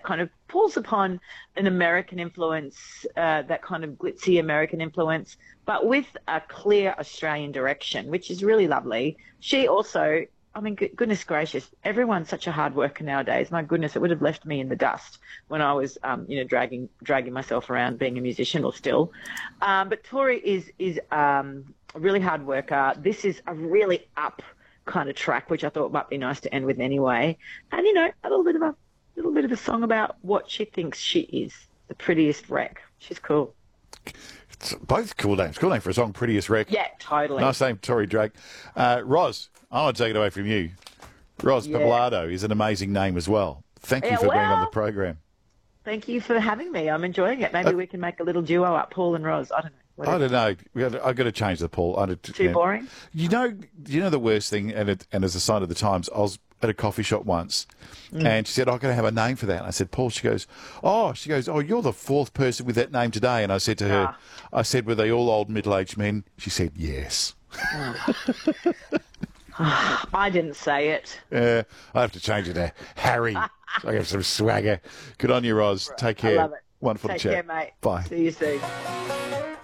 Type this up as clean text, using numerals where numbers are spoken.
kind of pulls upon an American influence, that kind of glitzy American influence, but with a clear Australian direction, which is really lovely. She also, I mean, goodness gracious, everyone's such a hard worker nowadays. My goodness, it would have left me in the dust when I was, dragging myself around being a musician, or still. But Tori is a really hard worker. This is a really up kind of track, which I thought might be nice to end with anyway. And a little bit of a song about what she thinks she is, the prettiest wreck. She's cool. It's both cool names. Cool name for a song, Prettiest Wreck. Yeah, totally. Nice name, Tori Drake. Roz, I want to take it away from you. Roz Poblado is an amazing name as well. Thank you for being on the program. Thank you for having me. I'm enjoying it. Maybe we can make a little duo up, Paul and Roz. I don't know. Whatever. I don't know. I've got to change the Paul. Too boring? You know the worst thing, and as a sign of the times, I was at a coffee shop once, and she said, "I'm going to have a name for that." And I said, "Paul." She goes, "Oh, you're the fourth person with that name today." And I said to her, "I said, were they all old middle-aged men?" She said, "Yes." I didn't say it. I have to change it to Harry. I have some swagger. Good on you, Roz. Take care. I love it. Wonderful to chat. Take care, mate. Bye. See you soon.